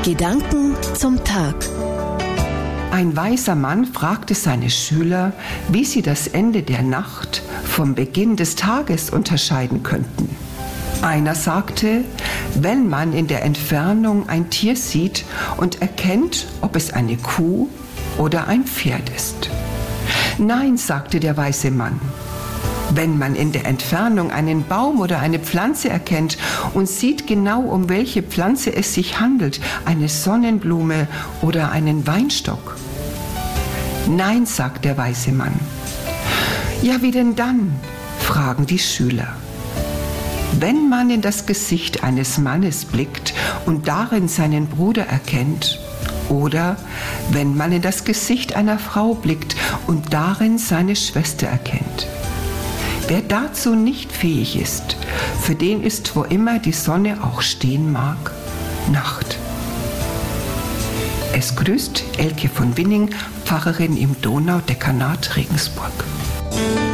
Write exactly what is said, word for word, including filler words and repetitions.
Gedanken zum Tag. Ein weiser Mann fragte seine Schüler, wie sie das Ende der Nacht vom Beginn des Tages unterscheiden könnten. Einer sagte, wenn man in der Entfernung ein Tier sieht und erkennt, ob es eine Kuh oder ein Pferd ist. Nein, sagte der weise Mann. Wenn man in der Entfernung einen Baum oder eine Pflanze erkennt und sieht genau, um welche Pflanze es sich handelt, eine Sonnenblume oder einen Weinstock. Nein, sagt der weise Mann. Ja, wie denn dann? Fragen die Schüler. Wenn man in das Gesicht eines Mannes blickt und darin seinen Bruder erkennt, oder wenn man in das Gesicht einer Frau blickt und darin seine Schwester erkennt. Wer dazu nicht fähig ist, für den ist, wo immer die Sonne auch stehen mag, Nacht. Es grüßt Elke von Winning, Pfarrerin im Donaudekanat Regensburg.